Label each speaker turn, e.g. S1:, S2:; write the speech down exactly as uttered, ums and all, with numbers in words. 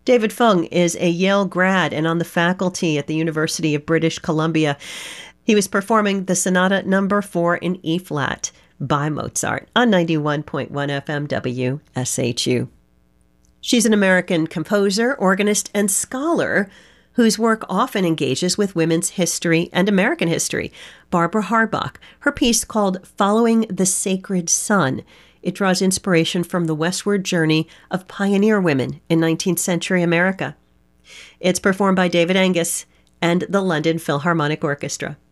S1: David Fung is a Yale grad and on the faculty at the University of British Columbia. He was performing the Sonata Number Four in E-flat by Mozart on ninety-one point one F M W S H U. She's an American composer, organist, and scholar whose work often engages with women's history and American history. Barbara Harbach, her piece called Following the Sacred Sun. It draws inspiration from the westward journey of pioneer women in nineteenth century America. It's performed by David Angus and the London Philharmonic Orchestra.